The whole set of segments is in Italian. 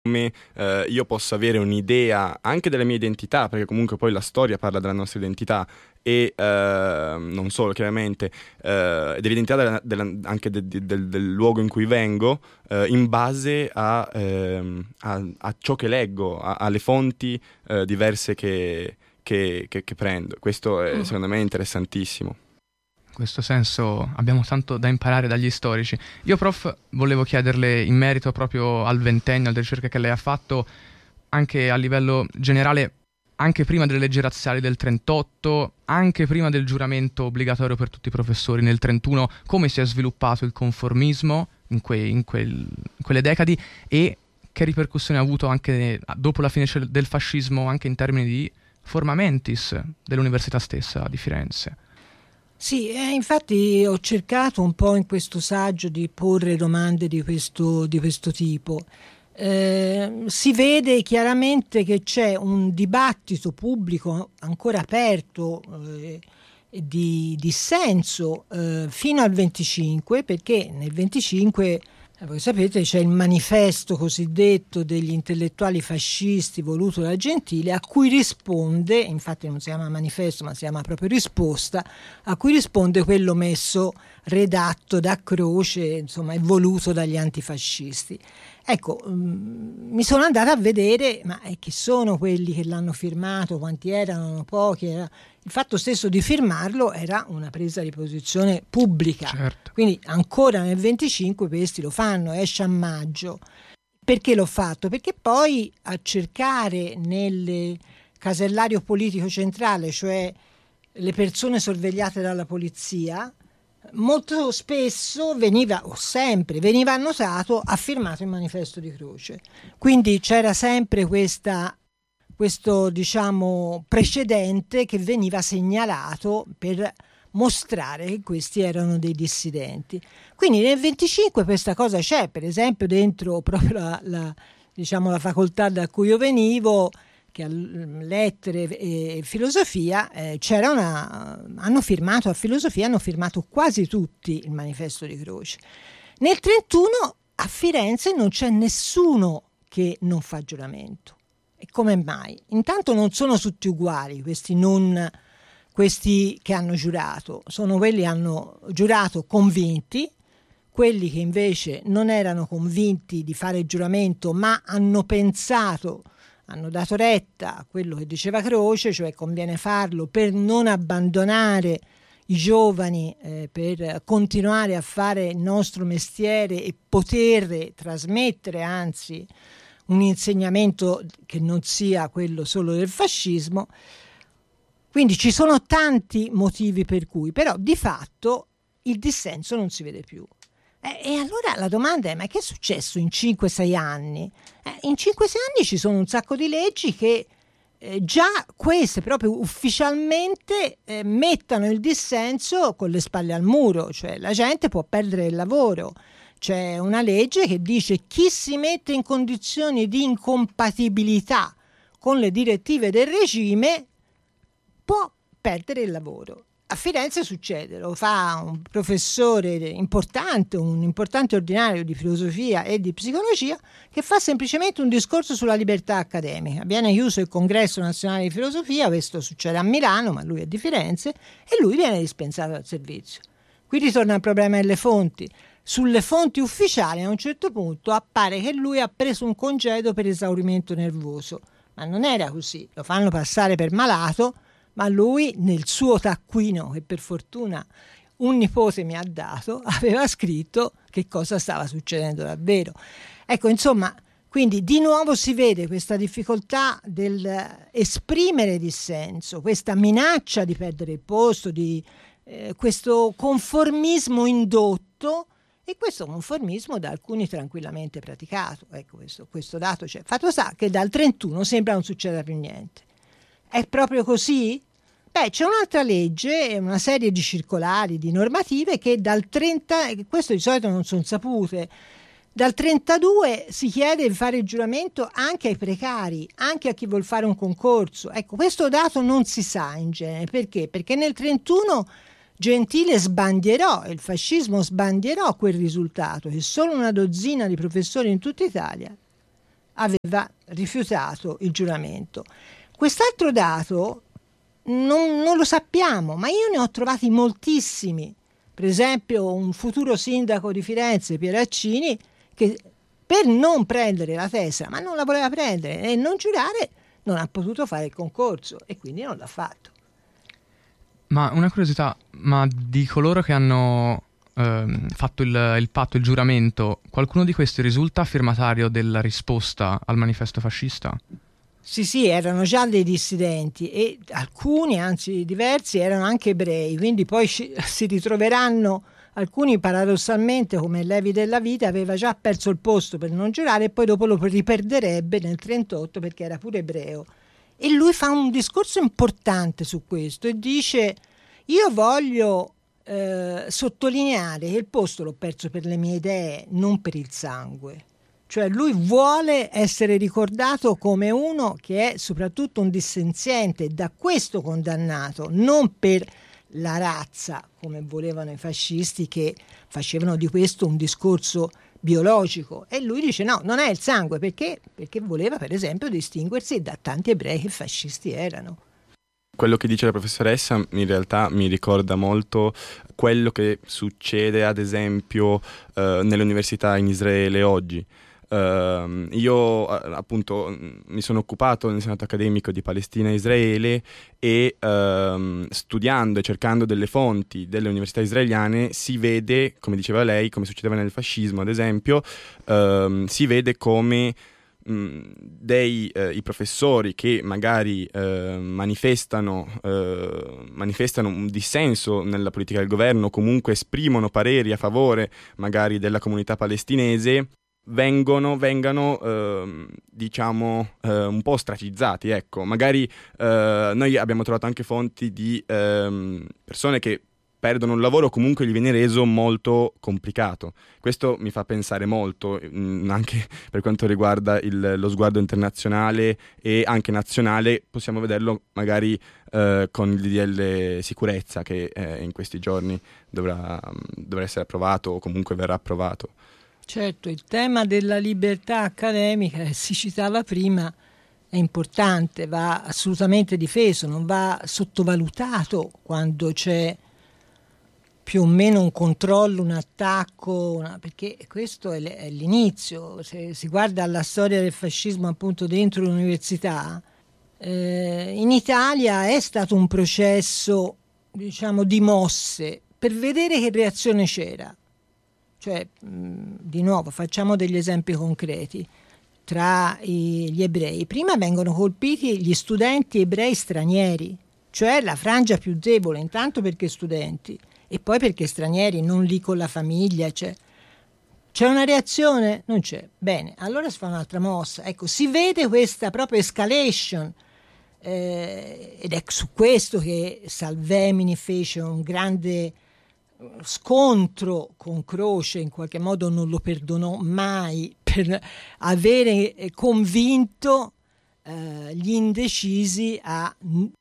come io posso avere un'idea anche della mia identità, perché comunque poi la storia parla della nostra identità, e non solo chiaramente, dell'identità anche del luogo in cui vengo, in base a ciò che leggo, alle fonti diverse che prendo. Questo è secondo me interessantissimo. In questo senso abbiamo tanto da imparare dagli storici. Io, prof, volevo chiederle in merito proprio al ventennio, alle ricerche che lei ha fatto, anche a livello generale, anche prima delle leggi razziali del 38, anche prima del giuramento obbligatorio per tutti i professori nel 31, come si è sviluppato il conformismo in quelle decadi e che ripercussioni ha avuto anche dopo la fine del fascismo, anche in termini di formamentis dell'università stessa di Firenze. Sì, infatti ho cercato un po' in questo saggio di porre domande di questo tipo. Si vede chiaramente che c'è un dibattito pubblico ancora aperto di dissenso fino al 25, perché nel 25, voi sapete, c'è il manifesto cosiddetto degli intellettuali fascisti voluto da Gentile, a cui risponde, infatti non si chiama manifesto ma si chiama proprio risposta, a cui risponde quello redatto da Croce, insomma è voluto dagli antifascisti. Ecco, mi sono andata a vedere, ma chi sono quelli che l'hanno firmato, quanti erano, pochi. Il fatto stesso di firmarlo era una presa di posizione pubblica. Certo. Quindi ancora nel 25 questi lo fanno, esce a maggio. Perché l'ho fatto? Perché poi a cercare nel casellario politico centrale, cioè le persone sorvegliate dalla polizia, molto spesso veniva annotato ha firmato il manifesto di Croce, quindi c'era sempre questo diciamo precedente che veniva segnalato per mostrare che questi erano dei dissidenti. Quindi nel 25 questa cosa c'è, per esempio dentro proprio la facoltà da cui io venivo, che a lettere e filosofia hanno firmato quasi tutti il manifesto di Croce. Nel 31 a Firenze non c'è nessuno che non fa giuramento. E come mai? Intanto non sono tutti uguali questi che hanno giurato, sono quelli che hanno giurato convinti, quelli che invece non erano convinti di fare il giuramento ma hanno dato retta a quello che diceva Croce, cioè conviene farlo per non abbandonare i giovani, per continuare a fare il nostro mestiere e poter trasmettere anzi un insegnamento che non sia quello solo del fascismo. Quindi ci sono tanti motivi per cui, però di fatto il dissenso non si vede più. E allora la domanda è: ma che è successo in 5-6 anni? In 5-6 anni ci sono un sacco di leggi che già queste proprio ufficialmente mettono il dissenso con le spalle al muro, cioè la gente può perdere il lavoro. C'è una legge che dice: chi si mette in condizioni di incompatibilità con le direttive del regime può perdere il lavoro. A Firenze succede, lo fa un professore importante, un importante ordinario di filosofia e di psicologia, che fa semplicemente un discorso sulla libertà accademica. Viene chiuso il Congresso Nazionale di Filosofia, questo succede a Milano, ma lui è di Firenze, e lui viene dispensato dal servizio. Qui ritorna il problema delle fonti. Sulle fonti ufficiali a un certo punto appare che lui ha preso un congedo per esaurimento nervoso, ma non era così, lo fanno passare per malato, ma lui nel suo taccuino, che per fortuna un nipote mi ha dato, aveva scritto che cosa stava succedendo davvero. Ecco, insomma, quindi di nuovo si vede questa difficoltà del esprimere dissenso, questa minaccia di perdere il posto, di questo conformismo indotto, e questo conformismo da alcuni tranquillamente praticato. Ecco, questo dato c'è. Fatto sta che dal 31 sembra non succeda più niente. È proprio così? Beh, c'è un'altra legge, una serie di circolari, di normative che dal 30, questo di solito non sono sapute, dal 32 si chiede di fare il giuramento anche ai precari, anche a chi vuol fare un concorso. Ecco, questo dato non si sa in genere. Perché? Perché nel 31 Gentile sbandierò, il fascismo sbandierò quel risultato, che solo una dozzina di professori in tutta Italia aveva rifiutato il giuramento. Quest'altro dato non lo sappiamo, ma io ne ho trovati moltissimi. Per esempio un futuro sindaco di Firenze, Pieraccini, che per non prendere la tessera, ma non la voleva prendere e non giurare, non ha potuto fare il concorso e quindi non l'ha fatto. Ma una curiosità, ma di coloro che hanno fatto il patto, il giuramento, qualcuno di questi risulta firmatario della risposta al manifesto fascista? Sì, erano già dei dissidenti e alcuni, anzi diversi, erano anche ebrei, quindi poi si ritroveranno alcuni paradossalmente, come Levi Della Vita, aveva già perso il posto per non giurare e poi dopo lo riperderebbe nel 1938 perché era pure ebreo. E lui fa un discorso importante su questo e dice: io voglio sottolineare che il posto l'ho perso per le mie idee, non per il sangue. Cioè lui vuole essere ricordato come uno che è soprattutto un dissenziente, da questo condannato, non per la razza, come volevano i fascisti che facevano di questo un discorso biologico. E lui dice no, non è il sangue, perché voleva per esempio distinguersi da tanti ebrei che fascisti erano. Quello che dice la professoressa in realtà mi ricorda molto quello che succede ad esempio nelle università in Israele oggi. Io appunto mi sono occupato nel senato accademico di Palestina e Israele e studiando e cercando delle fonti delle università israeliane si vede, come diceva lei, come succedeva nel fascismo ad esempio, si vede come i professori che magari manifestano un dissenso nella politica del governo, comunque esprimono pareri a favore magari della comunità palestinese, vengano diciamo un po' ostracizzati, ecco. Magari noi abbiamo trovato anche fonti di persone che perdono un lavoro, comunque gli viene reso molto complicato. Questo mi fa pensare molto, anche per quanto riguarda lo sguardo internazionale e anche nazionale. Possiamo vederlo magari con il DDL sicurezza che in questi giorni dovrà essere approvato o comunque verrà approvato. Certo, il tema della libertà accademica, che si citava prima, è importante, va assolutamente difeso, non va sottovalutato quando c'è più o meno un controllo, un attacco, perché questo è l'inizio. Se si guarda alla storia del fascismo appunto dentro l'università, in Italia è stato un processo, diciamo, di mosse per vedere che reazione c'era. Cioè, di nuovo, facciamo degli esempi concreti. Tra gli ebrei, prima vengono colpiti gli studenti ebrei stranieri, cioè la frangia più debole, intanto perché studenti e poi perché stranieri, non lì con la famiglia. C'è una reazione? Non c'è. Bene, allora si fa un'altra mossa. Ecco, si vede questa proprio escalation ed è su questo che Salvemini fece un grande scontro con Croce, in qualche modo non lo perdonò mai per avere convinto gli indecisi a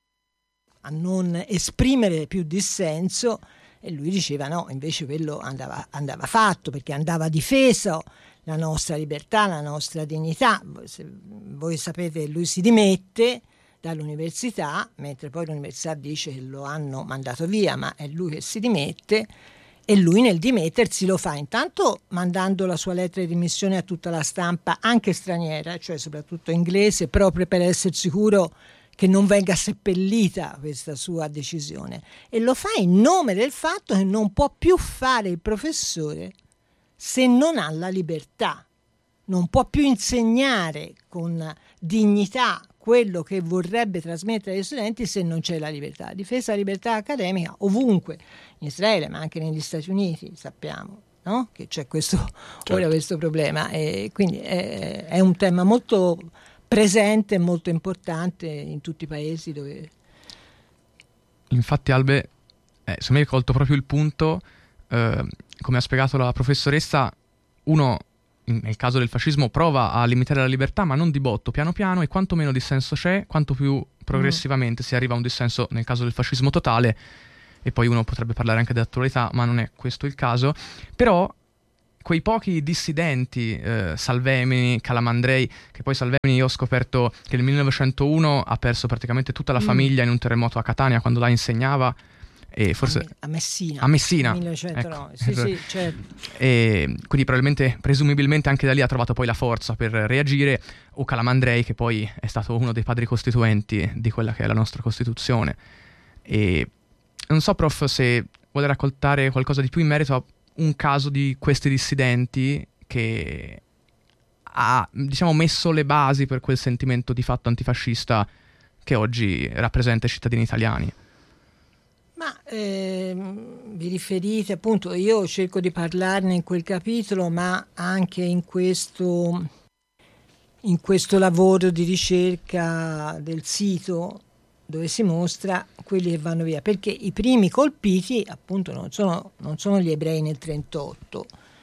non esprimere più dissenso, e lui diceva no, invece quello andava fatto, perché andava difeso la nostra libertà, la nostra dignità. Voi sapete, lui si dimette dall'università, mentre poi l'università dice che lo hanno mandato via, ma è lui che si dimette, e lui nel dimettersi lo fa intanto mandando la sua lettera di dimissioni a tutta la stampa, anche straniera, cioè soprattutto inglese, proprio per essere sicuro che non venga seppellita questa sua decisione, e lo fa in nome del fatto che non può più fare il professore se non ha la libertà, non può più insegnare con dignità quello che vorrebbe trasmettere agli studenti se non c'è la libertà. Difesa della libertà accademica ovunque, in Israele ma anche negli Stati Uniti sappiamo, no? Che c'è questo problema, e quindi è un tema molto presente e molto importante in tutti i paesi dove... Infatti Albe, secondo me hai colto proprio il punto, come ha spiegato la professoressa. Uno, nel caso del fascismo, prova a limitare la libertà, ma non di botto, piano piano, e quanto meno dissenso c'è, quanto più progressivamente si arriva a un dissenso nel caso del fascismo totale. E poi uno potrebbe parlare anche dell'attualità, ma non è questo il caso. Però quei pochi dissidenti, Salvemini, Calamandrei, che poi Salvemini io ho scoperto che nel 1901 ha perso praticamente tutta la famiglia in un terremoto a Catania quando là insegnava, e forse a Messina. A Messina. 1909. Ecco. Sì, certo. E quindi presumibilmente anche da lì ha trovato poi la forza per reagire, o Calamandrei, che poi è stato uno dei padri costituenti di quella che è la nostra Costituzione. E non so, prof, se vuole raccontare qualcosa di più in merito a un caso di questi dissidenti che ha, diciamo, messo le basi per quel sentimento di fatto antifascista che oggi rappresenta i cittadini italiani. Ma vi riferite, appunto, io cerco di parlarne in quel capitolo, ma anche in questo lavoro di ricerca del sito, dove si mostra quelli che vanno via, perché i primi colpiti appunto non sono gli ebrei nel 1938,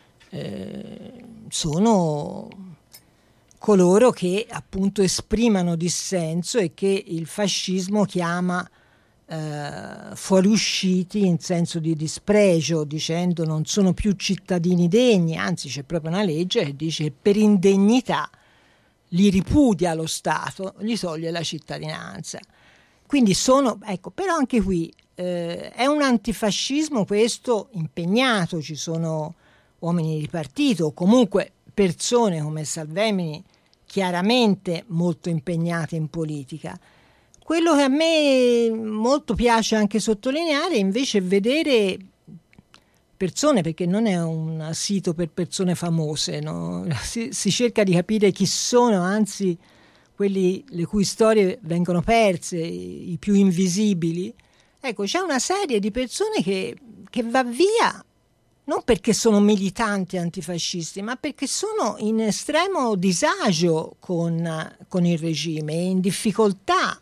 sono coloro che appunto esprimano dissenso e che il fascismo chiama fuoriusciti in senso di dispregio, dicendo non sono più cittadini degni, anzi c'è proprio una legge che dice che per indegnità li ripudia lo Stato, gli toglie la cittadinanza. Quindi però anche qui è un antifascismo questo impegnato, ci sono uomini di partito, o comunque persone come Salvemini chiaramente molto impegnate in politica. Quello che a me molto piace anche sottolineare invece è vedere persone, perché non è un sito per persone famose, no? Si cerca di capire chi sono, anzi quelli le cui storie vengono perse, i più invisibili. Ecco, c'è una serie di persone che va via non perché sono militanti antifascisti, ma perché sono in estremo disagio con il regime, in difficoltà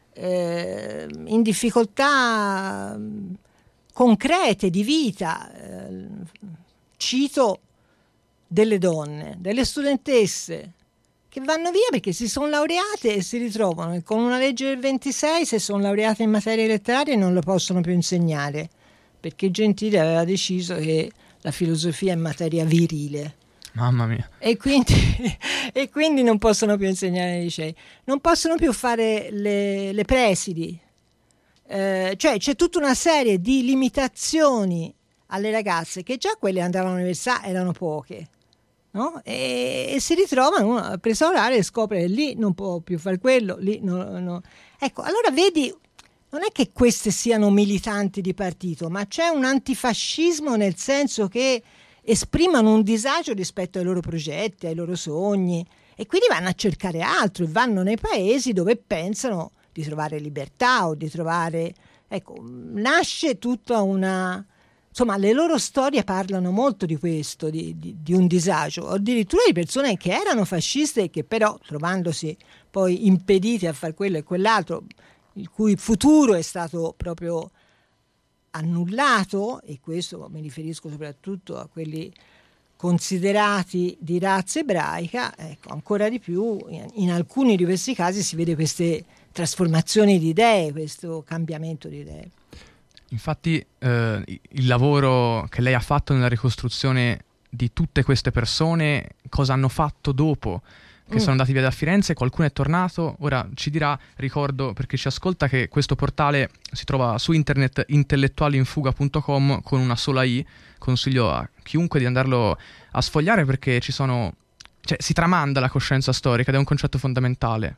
concrete di vita. Cito delle donne, delle studentesse che vanno via perché si sono laureate e si ritrovano e con una legge del 26, se sono laureate in materie letterarie, non lo possono più insegnare, perché Gentile aveva deciso che la filosofia è materia virile. Mamma mia. E quindi non possono più insegnare nei licei, non possono più fare le presidi, cioè c'è tutta una serie di limitazioni alle ragazze, che già quelle che andavano all'università erano poche, no? E si ritrovano, uno a presa orale e scopre che lì non può più fare quello, lì no. Ecco, allora vedi, non è che queste siano militanti di partito, ma c'è un antifascismo nel senso che esprimano un disagio rispetto ai loro progetti, ai loro sogni, e quindi vanno a cercare altro e vanno nei paesi dove pensano di trovare libertà o di trovare... Ecco, nasce tutta una... Insomma, le loro storie parlano molto di questo, di un disagio, addirittura di persone che erano fasciste e che però, trovandosi poi impediti a fare quello e quell'altro, il cui futuro è stato proprio annullato, e questo mi riferisco soprattutto a quelli considerati di razza ebraica, ecco, ancora di più in alcuni di questi casi si vede queste trasformazioni di idee, questo cambiamento di idee. Infatti il lavoro che lei ha fatto nella ricostruzione di tutte queste persone, cosa hanno fatto dopo che sono andati via da Firenze, qualcuno è tornato, ora ci dirà, ricordo per chi ci ascolta che questo portale si trova su internet, intellettualinfuga.com con una sola i, consiglio a chiunque di andarlo a sfogliare perché ci sono, cioè si tramanda la coscienza storica ed è un concetto fondamentale.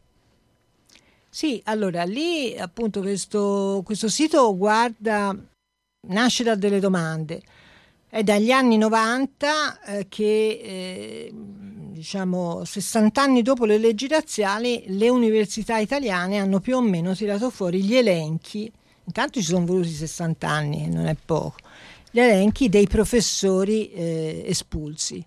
Sì, allora lì appunto questo sito nasce da delle domande. È dagli anni 90 che, diciamo, 60 anni dopo le leggi razziali, le università italiane hanno più o meno tirato fuori gli elenchi, intanto ci sono voluti 60 anni, non è poco, gli elenchi dei professori espulsi.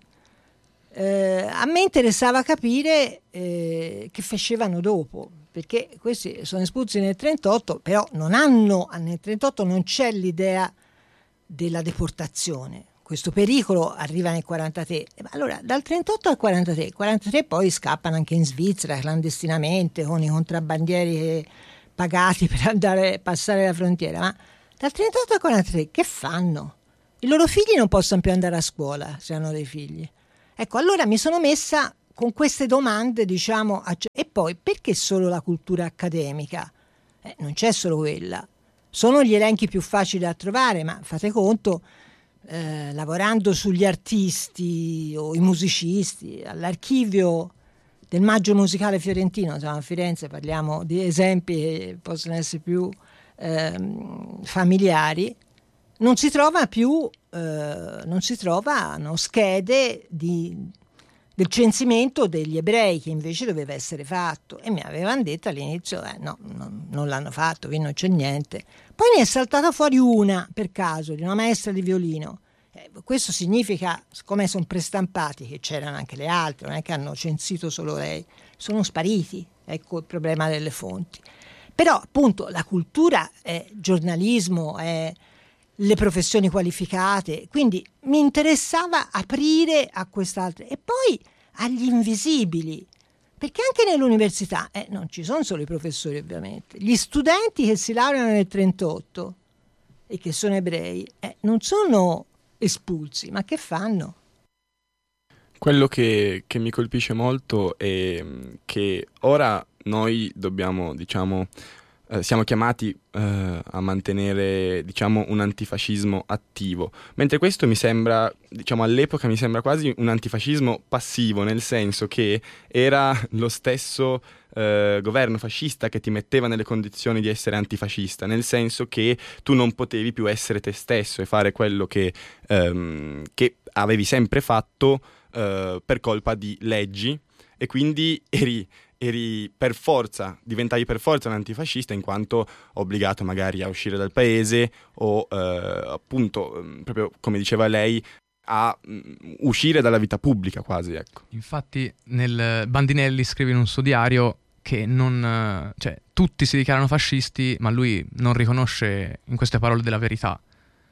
A me interessava capire che facevano dopo, perché questi sono espulsi nel 1938, però nel 1938 non c'è l'idea della deportazione. Questo pericolo arriva nel 1943. Allora, dal 1938 al 1943 poi scappano anche in Svizzera clandestinamente con i contrabbandieri pagati per andare passare la frontiera. Ma dal 1938 al 1943 che fanno? I loro figli non possono più andare a scuola se hanno dei figli. Ecco, allora mi sono messa con queste domande, diciamo, e poi perché solo la cultura accademica? Non c'è solo quella. Sono gli elenchi più facili da trovare, ma fate conto, lavorando sugli artisti o i musicisti, all'archivio del Maggio Musicale Fiorentino, siamo a Firenze, parliamo di esempi che possono essere più familiari, non si trovano schede del censimento degli ebrei, che invece doveva essere fatto, e mi avevano detto all'inizio no, non l'hanno fatto, qui non c'è niente. Poi ne è saltata fuori una per caso di una maestra di violino. Questo significa, siccome sono prestampati, che c'erano anche le altre, non è che hanno censito solo lei, sono spariti. Ecco il problema delle fonti. Però appunto la cultura è giornalismo, è le professioni qualificate, quindi mi interessava aprire a quest'altra. E poi agli invisibili, perché anche nell'università non ci sono solo i professori, ovviamente. Gli studenti che si laureano nel 1938 e che sono ebrei non sono espulsi, ma che fanno? Quello che mi colpisce molto è che ora noi dobbiamo, diciamo, siamo chiamati a mantenere, diciamo, un antifascismo attivo, mentre questo mi sembra, diciamo, all'epoca mi sembra quasi un antifascismo passivo, nel senso che era lo stesso governo fascista che ti metteva nelle condizioni di essere antifascista, nel senso che tu non potevi più essere te stesso e fare quello che avevi sempre fatto per colpa di leggi, e quindi diventavi per forza un antifascista in quanto obbligato magari a uscire dal paese o appunto, proprio come diceva lei, a uscire dalla vita pubblica quasi, ecco. Infatti nel Bandinelli scrive in un suo diario che cioè, tutti si dichiarano fascisti, ma lui non riconosce in queste parole della verità.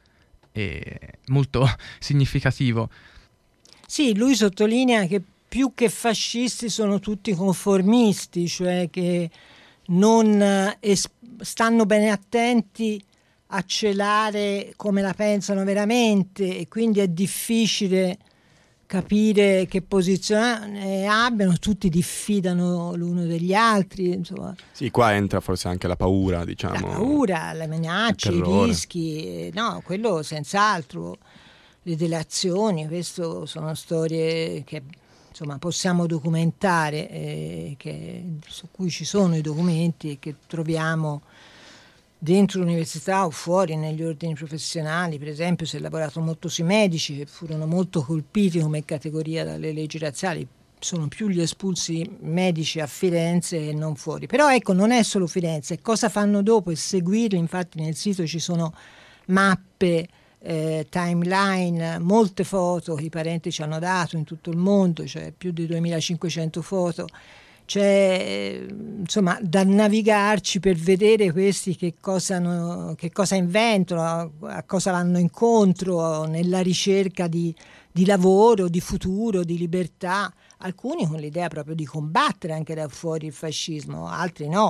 È molto significativo. Sì, lui sottolinea che più che fascisti sono tutti conformisti, cioè che non stanno bene attenti a celare come la pensano veramente, e quindi è difficile capire che posizione abbiano, tutti diffidano l'uno degli altri, insomma. Sì, qua entra forse anche la paura, diciamo. La paura, le minacce, i rischi, no, quello senz'altro. Le delazioni, questo sono storie che insomma possiamo documentare, su cui ci sono i documenti e che troviamo dentro l'università o fuori negli ordini professionali. Per esempio si è lavorato molto sui medici, che furono molto colpiti come categoria dalle leggi razziali. Sono più gli espulsi medici a Firenze e non fuori. Però ecco, non è solo Firenze, cosa fanno dopo e seguirli. Infatti nel sito ci sono mappe, timeline, molte foto che i parenti ci hanno dato in tutto il mondo, cioè più di 2500 foto. C'è insomma da navigarci per vedere questi che cosa inventano, a cosa vanno incontro nella ricerca di lavoro, di futuro, di libertà. Alcuni con l'idea proprio di combattere anche da fuori il fascismo, altri no.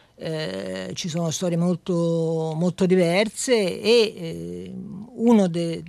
Ci sono storie molto, molto diverse, e uno dei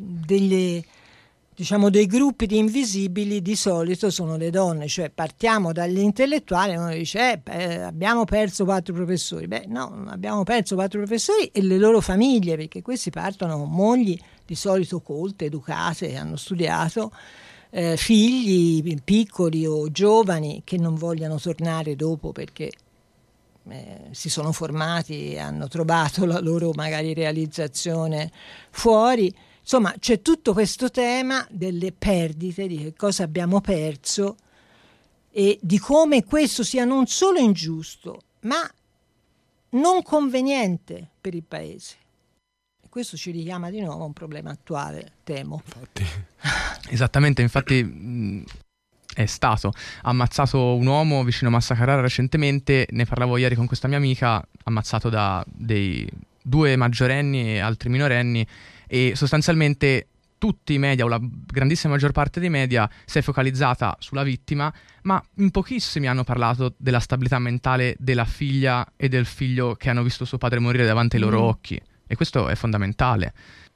gruppi di invisibili di solito sono le donne, cioè partiamo dagli intellettuali, uno dice abbiamo perso 4 professori. No, abbiamo perso 4 professori e le loro famiglie, perché questi partono con mogli di solito colte, educate, hanno studiato, figli piccoli o giovani che non vogliano tornare dopo perché si sono formati e hanno trovato la loro magari realizzazione fuori. Insomma, c'è tutto questo tema delle perdite, di che cosa abbiamo perso e di come questo sia non solo ingiusto, ma non conveniente per il paese. E questo ci richiama di nuovo a un problema attuale, temo. Infatti. Esattamente, infatti è stato ammazzato un uomo vicino a Massa Carrara recentemente, ne parlavo ieri con questa mia amica, ammazzato da dei 2 maggiorenni e altri minorenni, e sostanzialmente tutti i media, o la grandissima maggior parte dei media, si è focalizzata sulla vittima, ma in pochissimi hanno parlato della stabilità mentale della figlia e del figlio che hanno visto suo padre morire davanti ai loro occhi, e questo è fondamentale.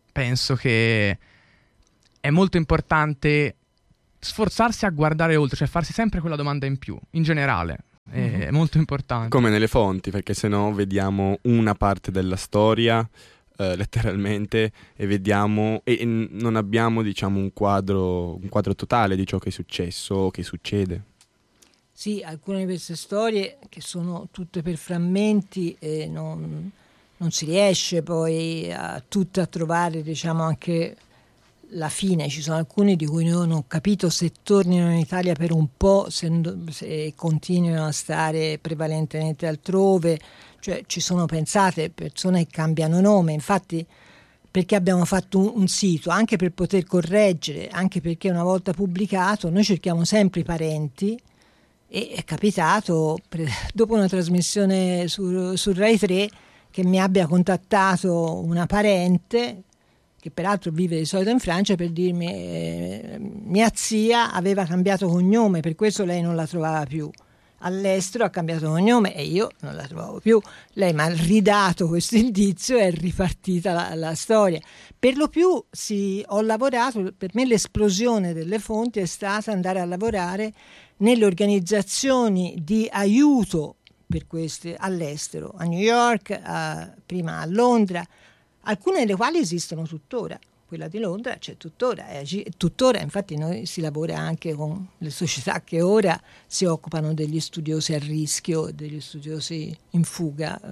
penso che è molto importante sforzarsi a guardare oltre, cioè farsi sempre quella domanda in più, in generale. È molto importante. Come nelle fonti, perché sennò vediamo una parte della storia, letteralmente, e vediamo e non abbiamo, diciamo, un quadro totale di ciò che è successo o che succede. Sì, alcune di queste storie che sono tutte per frammenti e non si riesce poi a trovare, diciamo, anche la fine. Ci sono alcuni di cui non ho capito se tornino in Italia per un po', se continuino a stare prevalentemente altrove. Cioè ci sono, pensate, persone che cambiano nome, infatti, perché abbiamo fatto un sito anche per poter correggere, anche perché una volta pubblicato noi cerchiamo sempre i parenti, e è capitato dopo una trasmissione su Rai 3 che mi abbia contattato una parente che peraltro vive di solito in Francia, per dirmi mia zia aveva cambiato cognome, per questo lei non la trovava più. All'estero ha cambiato cognome e io non la trovavo più. Lei mi ha ridato questo indizio e è ripartita la storia. Per lo più ho lavorato, per me l'esplosione delle fonti è stata andare a lavorare nelle organizzazioni di aiuto per queste all'estero, a New York, prima a Londra, alcune delle quali esistono tuttora. Quella di Londra c'è tuttora, infatti noi si lavora anche con le società che ora si occupano degli studiosi a rischio, degli studiosi in fuga.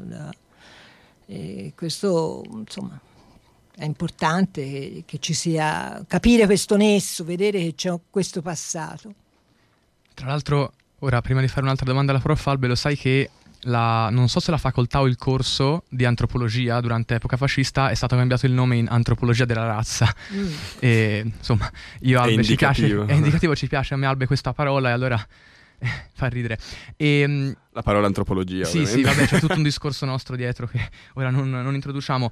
E questo, insomma, è importante che ci sia, capire questo nesso, vedere che c'è questo passato. Tra l'altro, ora, prima di fare un'altra domanda alla prof Albe, lo sai che non so se la facoltà o il corso di antropologia durante l'epoca fascista è stato cambiato il nome in antropologia della razza. E insomma, io Albe ci piace, è indicativo, ci piace a me Albe questa parola, e allora fa ridere. La parola antropologia, sì, ovviamente. sì, vabbè, c'è tutto un discorso nostro dietro che ora non introduciamo.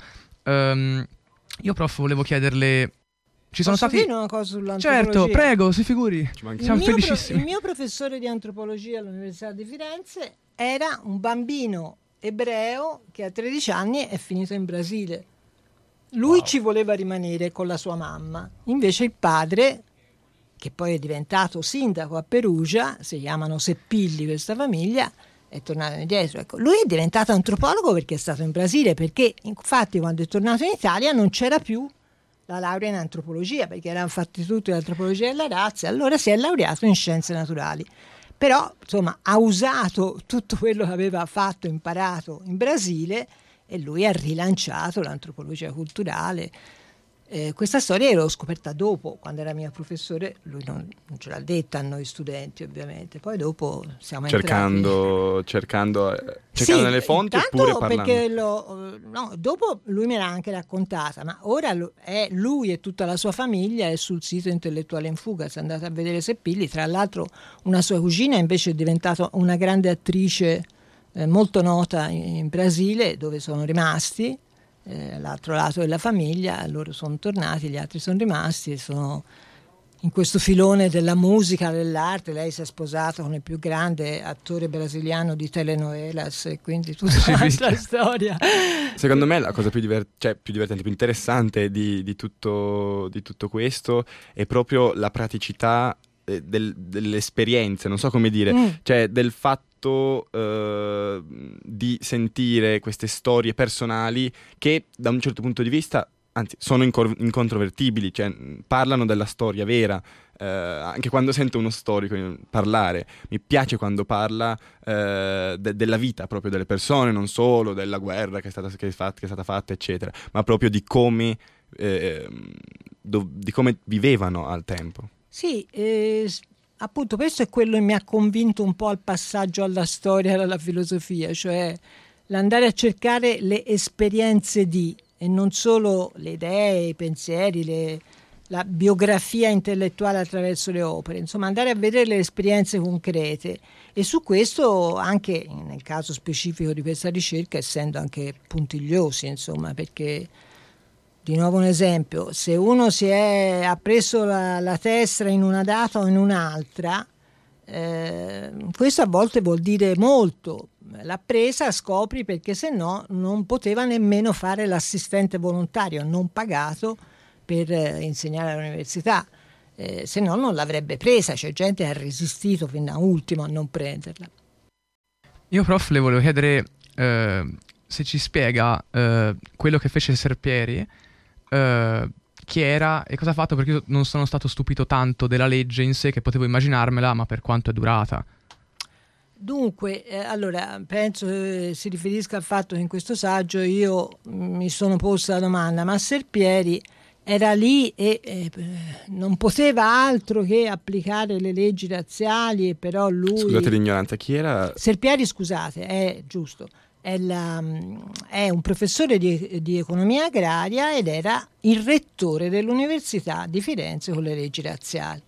Io prof volevo chiederle, ci sono Posso stati... dire una cosa sull'antropologia? Certo, prego, si figuri. Siamo felicissimi. Il mio professore di antropologia all'Università di Firenze era un bambino ebreo che a 13 anni è finito in Brasile. Lui ci voleva rimanere con la sua mamma, invece il padre, che poi è diventato sindaco a Perugia, si chiamano Seppilli questa famiglia, è tornato indietro. Ecco, lui è diventato antropologo perché è stato in Brasile, perché infatti quando è tornato in Italia non c'era più la laurea in antropologia, perché erano fatti tutti l'antropologia della razza, allora si è laureato in scienze naturali. Però insomma ha usato tutto quello che aveva fatto, imparato in Brasile, e lui ha rilanciato l'antropologia culturale. Questa storia l'ho scoperta dopo, quando era mio professore. Lui non ce l'ha detta a noi studenti, ovviamente. Poi dopo siamo cercando sì, nelle fonti oppure parlando? Perché dopo lui me l'ha anche raccontata, ma ora lui e tutta la sua famiglia è sul sito Intellettuale in Fuga. Se andate a vedere Seppilli, tra l'altro una sua cugina invece è diventata una grande attrice molto nota in Brasile, dove sono rimasti. L'altro lato della famiglia, loro sono tornati, gli altri sono rimasti e sono in questo filone della musica, dell'arte. Lei si è sposata con il più grande attore brasiliano di telenovelas, e quindi tutta un'altra storia. Secondo me la cosa più divertente, più interessante di tutto questo è proprio la praticità delle esperienze, non so come dire, cioè del fatto di sentire queste storie personali che da un certo punto di vista, anzi, sono incontrovertibili, cioè parlano della storia vera. Anche quando sento uno storico parlare, mi piace quando parla della vita proprio delle persone, non solo della guerra che è stata fatta, eccetera, ma proprio di come vivevano al tempo. Sì, appunto questo è quello che mi ha convinto un po' al passaggio alla storia e alla filosofia, cioè l'andare a cercare le esperienze e non solo le idee, i pensieri, la biografia intellettuale attraverso le opere, insomma andare a vedere le esperienze concrete. E su questo, anche nel caso specifico di questa ricerca, essendo anche puntigliosi, insomma, perché di nuovo un esempio, se uno ha preso la tessera in una data o in un'altra, questo a volte vuol dire molto. l'ha presa, scopri, perché se no non poteva nemmeno fare l'assistente volontario non pagato per insegnare all'università, se no non l'avrebbe presa. C'è gente che ha resistito fino a ultimo a non prenderla. Io, prof, le volevo chiedere se ci spiega quello che fece Serpieri, chi era e cosa ha fatto, perché io non sono stato stupito tanto della legge in sé, che potevo immaginarmela, ma per quanto è durata. Dunque, allora, penso si riferisca al fatto che in questo saggio io mi sono posta la domanda, ma Serpieri era lì e non poteva altro che applicare le leggi razziali, e però lui... Scusate l'ignoranza, chi era? Serpieri, scusate, è giusto, è un professore di economia agraria ed era il rettore dell'Università di Firenze con le leggi razziali.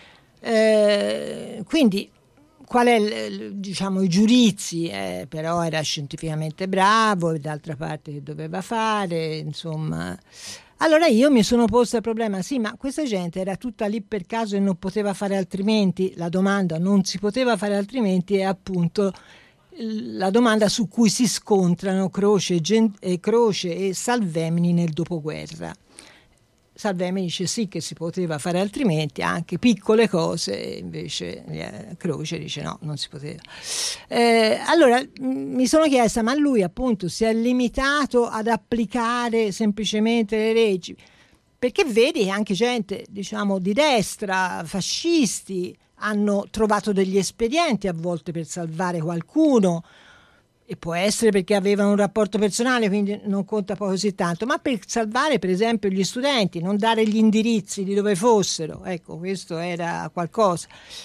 Quindi... Qual è, diciamo, i giudizi? Però era scientificamente bravo, e d'altra parte che doveva fare, insomma. Allora io mi sono posta il problema, sì, ma questa gente era tutta lì per caso e non poteva fare altrimenti? La domanda non si poteva fare altrimenti è appunto la domanda su cui si scontrano Croce e Salvemini nel dopoguerra. Salvemini dice sì che si poteva fare altrimenti, anche piccole cose, invece Croce dice no, non si poteva. Allora mi sono chiesta, ma lui appunto si è limitato ad applicare semplicemente le leggi? Perché vedi che anche gente, diciamo, di destra, fascisti, hanno trovato degli espedienti a volte per salvare qualcuno, e può essere perché avevano un rapporto personale, quindi non conta poi così tanto, ma per salvare per esempio gli studenti, non dare gli indirizzi di dove fossero, ecco, questo era qualcosa.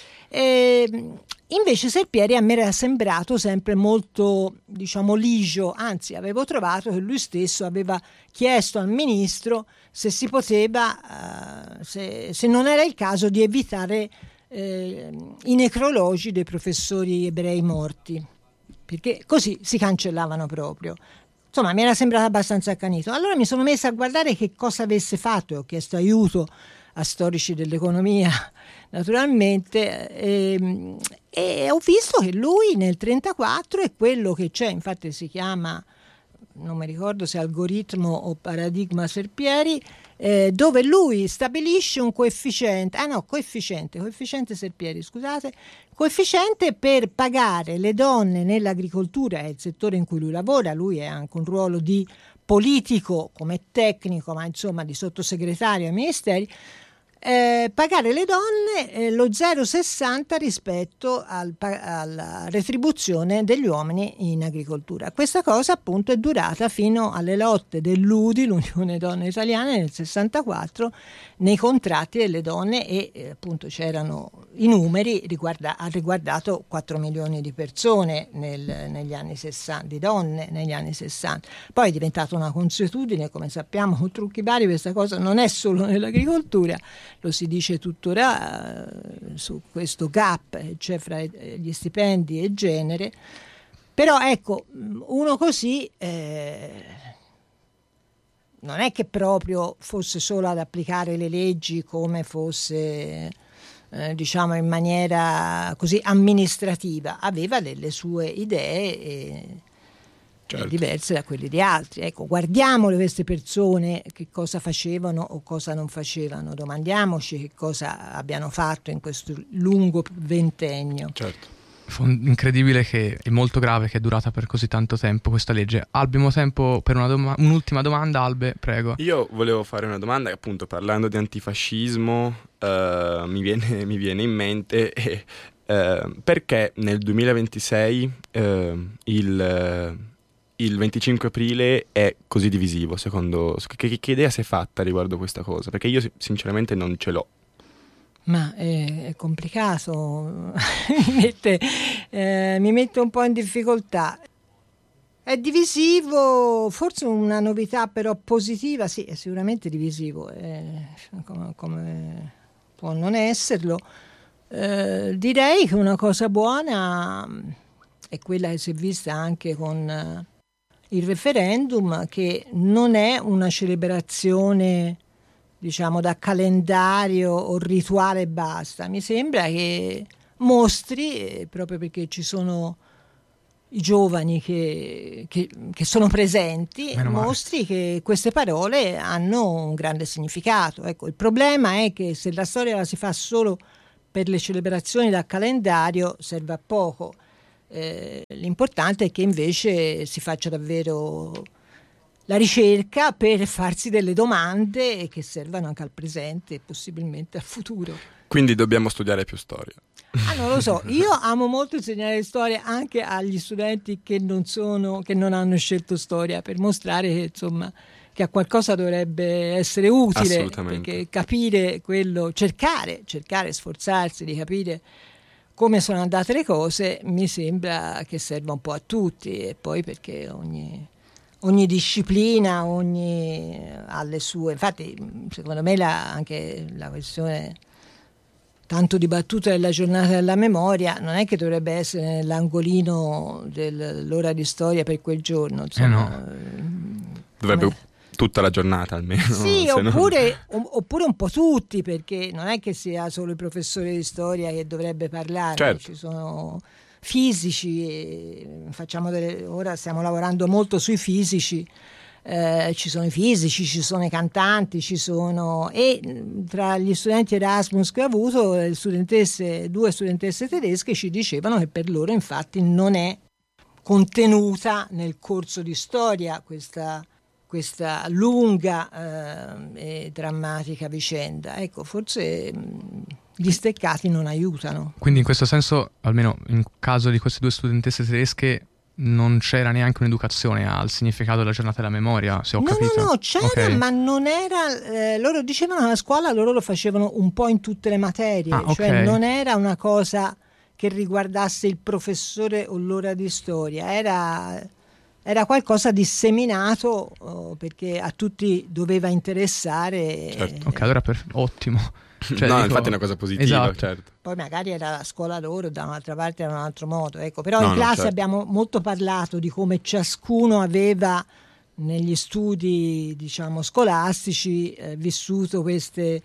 Invece Serpieri a me era sembrato sempre molto, diciamo, ligio, anzi avevo trovato che lui stesso aveva chiesto al ministro se si poteva, se non era il caso di evitare i necrologi dei professori ebrei morti, perché così si cancellavano proprio. Insomma, mi era sembrato abbastanza accanito. Allora mi sono messa a guardare che cosa avesse fatto e ho chiesto aiuto a storici dell'economia, naturalmente, e ho visto che lui nel 1934 è quello che c'è, infatti si chiama, non mi ricordo se algoritmo o paradigma Serpieri, dove lui stabilisce un coefficiente, coefficiente Serpieri, scusate, coefficiente per pagare le donne nell'agricoltura, è il settore in cui lui lavora, lui ha anche un ruolo di politico come tecnico, ma insomma di sottosegretario ai ministeri, pagare le donne lo 0,60 rispetto alla retribuzione degli uomini in agricoltura. Questa cosa appunto è durata fino alle lotte dell'UDI, l'Unione Donne Italiane, nel 64 nei contratti delle donne, e appunto c'erano i numeri, ha riguardato 4 milioni di persone negli anni 60, di donne negli anni 60. Poi è diventata una consuetudine, come sappiamo, con trucchi vari. Questa cosa non è solo nell'agricoltura, lo si dice tuttora, su questo gap che c'è fra gli stipendi e genere. Però ecco, uno così non è che proprio fosse solo ad applicare le leggi come fosse, diciamo, in maniera così amministrativa, aveva delle sue idee Certo. diverse da quelle di altri. Ecco, guardiamole queste persone che cosa facevano o cosa non facevano, domandiamoci che cosa abbiano fatto in questo lungo ventennio. Certo. Incredibile, che è molto grave che è durata per così tanto tempo questa legge. Abbiamo tempo per un'ultima domanda, Albe, prego. Io volevo fare una domanda che, appunto, parlando di antifascismo mi viene in mente perché nel 2026 il 25 aprile è così divisivo, secondo... Che idea si è fatta riguardo questa cosa? Perché io sinceramente non ce l'ho. Ma è complicato, mi mette un po' in difficoltà. È divisivo, forse una novità però positiva, sì, è sicuramente divisivo, come può non esserlo. Direi che una cosa buona è quella che si è vista anche con il referendum, che non è una celebrazione, diciamo, da calendario o rituale e basta. Mi sembra che mostri, proprio perché ci sono i giovani che sono presenti, mostri che queste parole hanno un grande significato. Ecco, il problema è che se la storia la si fa solo per le celebrazioni da calendario serve a poco. L'importante è che invece si faccia davvero la ricerca per farsi delle domande che servano anche al presente e possibilmente al futuro. Quindi dobbiamo studiare più storia. Non lo so, io amo molto insegnare storia anche agli studenti che non hanno scelto storia, per mostrare che insomma che a qualcosa dovrebbe essere utile, perché capire quello, cercare, sforzarsi di capire come sono andate le cose, mi sembra che serva un po' a tutti, e poi perché ogni disciplina ha le sue. Infatti secondo me anche la questione tanto dibattuta della giornata della memoria non è che dovrebbe essere nell'angolino dell'ora di storia per quel giorno, insomma. Dovrebbe tutta la giornata almeno. Sì, oppure un po' tutti, perché non è che sia solo il professore di storia che dovrebbe parlare. Certo. Ci sono fisici, ora stiamo lavorando molto sui fisici. Ci sono i fisici, ci sono i cantanti, e tra gli studenti Erasmus che ho avuto, due studentesse tedesche ci dicevano che per loro infatti non è contenuta nel corso di storia questa lunga e drammatica vicenda. Ecco, forse gli steccati non aiutano. Quindi in questo senso, almeno in caso di queste due studentesse tedesche, non c'era neanche un'educazione al significato della giornata della memoria, se ho capito. No, c'era, okay. Ma non era. Loro dicevano alla scuola, loro lo facevano un po' in tutte le materie, cioè non era una cosa che riguardasse il professore o l'ora di storia, era qualcosa disseminato perché a tutti doveva interessare. Certo. Ok, allora ottimo. Cioè, infatti è una cosa positiva, esatto. Certo. Poi magari era la scuola loro, da un'altra parte era un altro modo, ecco. Però in classe certo. Abbiamo molto parlato di come ciascuno aveva negli studi, diciamo, scolastici vissuto queste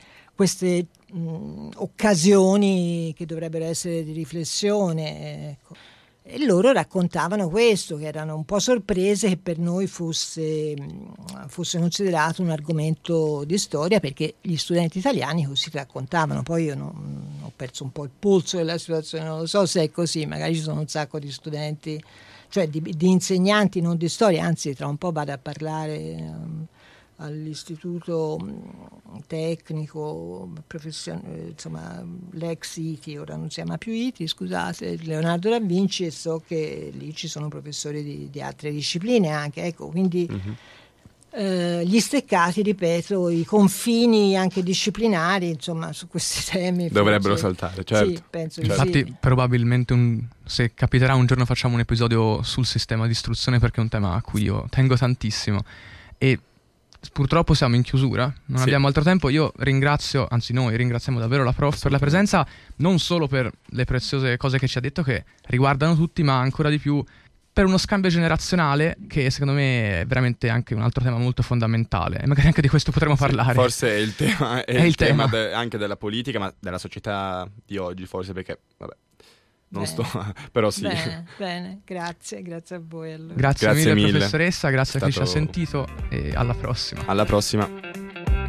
occasioni che dovrebbero essere di riflessione, ecco. E loro raccontavano questo, che erano un po' sorprese che per noi fosse considerato un argomento di storia, perché gli studenti italiani così raccontavano. Poi io ho perso un po' il polso della situazione, non lo so se è così, magari ci sono un sacco di studenti, cioè di insegnanti non di storia, anzi tra un po' vado a parlare all'istituto tecnico insomma l'ex ITI, ora non si chiama più ITI, scusate, Leonardo da Vinci, e so che lì ci sono professori di altre discipline anche, ecco, quindi gli steccati, ripeto, i confini anche disciplinari, insomma, su questi temi dovrebbero saltare, certo. Sì, penso infatti sì. Probabilmente se capiterà un giorno facciamo un episodio sul sistema di istruzione, perché è un tema a cui io tengo tantissimo. E purtroppo siamo in chiusura, non abbiamo altro tempo. Io noi ringraziamo davvero la prof per la presenza, non solo per le preziose cose che ci ha detto, che riguardano tutti, ma ancora di più per uno scambio generazionale, che secondo me è veramente anche un altro tema molto fondamentale, e magari anche di questo potremo parlare. Forse è il tema anche della politica, ma della società di oggi, forse, perché vabbè, però sì. Bene, grazie a voi allora. Grazie mille professoressa, grazie a chi ci ha sentito, e alla prossima.